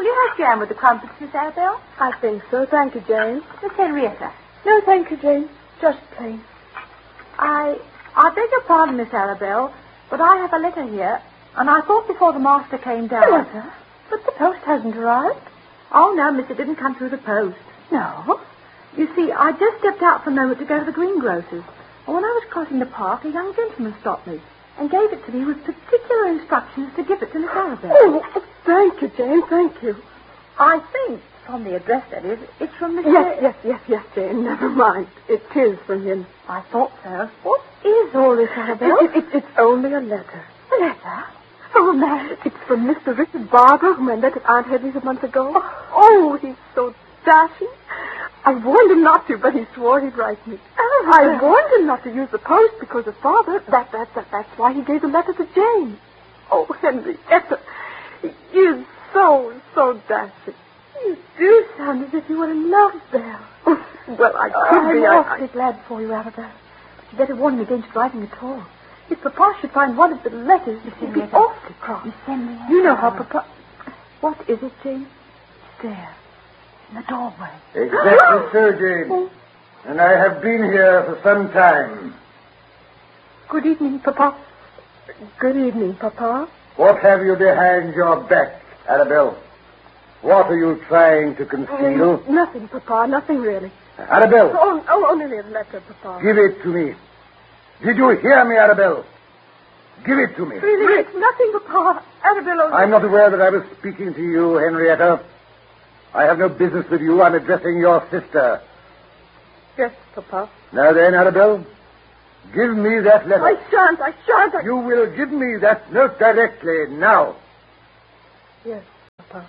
Will you have jam with the crumpets, Miss Arabelle? I think so. Thank you, Jane. Miss Henrietta? No, thank you, Jane. Just plain. I beg your pardon, Miss Arabelle, but I have a letter here, and I thought before the master came down... A letter? But the post hasn't arrived. Oh, no, miss, it didn't come through the post. No? You see, I just stepped out for a moment to go to the greengrocer's, and when I was crossing the park, a young gentleman stopped me and gave it to me with particular instructions to give it to Miss Arabelle. Oh, thank you, Jane, thank you. I think, from the address, that is, it's from Mr... Yes, Jane, never mind. It is from him. I thought so. What is all this, Arabelle? It's only a letter. A letter? Oh, man, it's from Mr. Richard Barber, whom I met at Aunt Hetty's a month ago. Oh, he's so dashing. I warned him not to, but he swore he'd write me. I warned him not to use the post because of Father. That's why he gave the letter to Jane. Oh, Henrietta, he is so dashing. You do sound as if you were in love, Belle. Well, I could be. I'm awfully glad for you, Arabelle. But you better warn him against writing at all. If Papa should find one of the letters, he'd be awfully cross. You know how Papa... What is it, Jane? There. In the doorway. Exactly so, Jane. And I have been here for some time. Good evening, Papa. Good evening, Papa. What have you behind your back, Arabelle? What are you trying to conceal? Nothing, Papa. Nothing really. Arabelle. Only a letter, Papa. Give it to me. Did you hear me, Arabelle? Give it to me. Really, it's nothing, Papa. Arabelle only... I'm not aware that I was speaking to you, Henrietta. I have no business with you. I'm addressing your sister. Yes, Papa. Now then, Arabelle, give me that letter. I shan't. You will give me that note directly, now. Yes, Papa.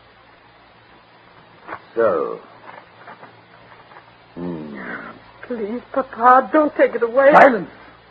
So. Please, Papa, don't take it away. Silence.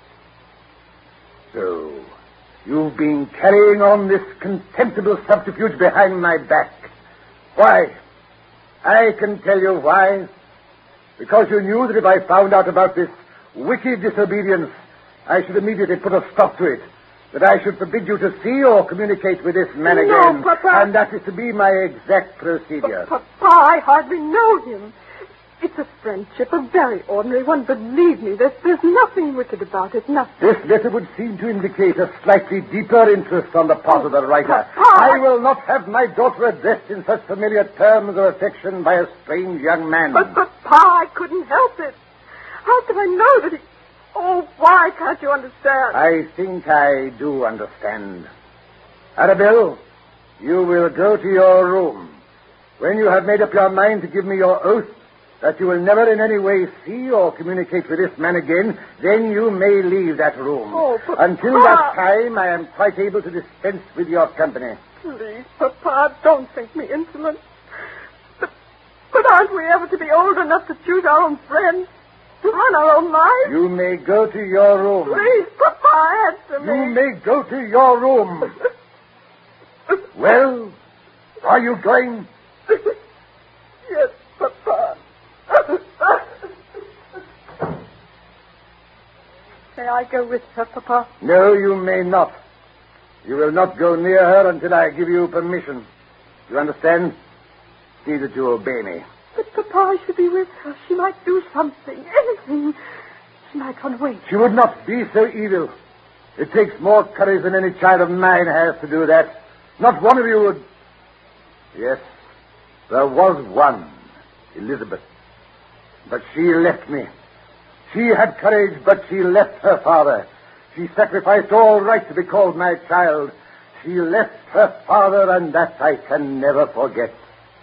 So, you've been carrying on this contemptible subterfuge behind my back. Why? I can tell you why. Because you knew that if I found out about this wicked disobedience, I should immediately put a stop to it. That I should forbid you to see or communicate with this man again. No, Papa. And that is to be my exact procedure. But, Papa, I hardly know him. It's a friendship, a very ordinary one. Believe me, there's nothing wicked about it, nothing. This letter would seem to indicate a slightly deeper interest on the part of the writer. Papa, I will not have my daughter addressed in such familiar terms of affection by a strange young man. But, Papa, I couldn't help it. How could I know that he... Oh, why can't you understand? I think I do understand. Arabelle, you will go to your room. When you have made up your mind to give me your oath that you will never in any way see or communicate with this man again, then you may leave that room. Oh, but until that time, I am quite able to dispense with your company. Please, Papa, don't think me insolent. But aren't we ever to be old enough to choose our own friends? To run our own lives? You may go to your room. Please, Papa, answer me. You may go to your room. Well, are you going? Yes, Papa. May I go with her, Papa? No, you may not. You will not go near her until I give you permission. You understand? See that you obey me. But, Papa, I should be with her. She might do something, anything. She might run away. She would not be so evil. It takes more courage than any child of mine has to do that. Not one of you would... Yes, there was one, Elizabeth. But she left me. She had courage, but she left her father. She sacrificed all right to be called my child. She left her father, and that I can never forget.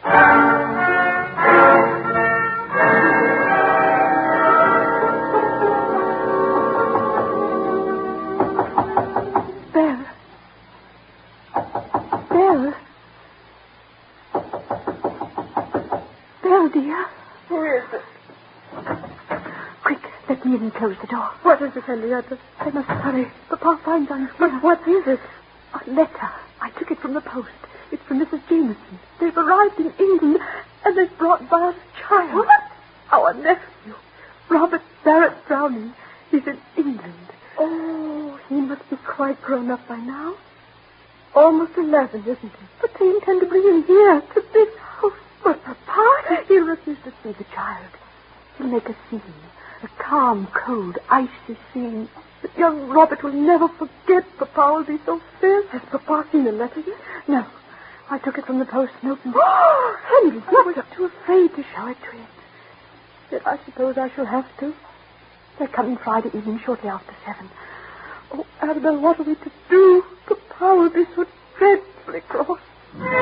Belle, dear. Who is it? Quick, let me in and close the door. What is it, Henrietta? I must hurry. Papa finds I'm here. But what is it? A letter. I took it from the post. It's from Mrs. Jameson. They've arrived in England, and they've brought by us a child. What? Our nephew, Robert Barrett Browning. He's in England. Oh, he must be quite grown up by now. almost 11, isn't it? But they intend to bring him here, to this house. But Papa, he'll refuse to see the child. He'll make a scene, a calm, cold, icy scene. But young Robert will never forget. Papa will be so fierce. Has Papa seen the letter yet? No. I took it from the post and opened it. Oh, Henry, I was too afraid to show it to him. Yet I suppose I shall have to. They're coming Friday evening, shortly after 7. Oh, Annabelle, what are we to do? Papa will be so dreadfully cross.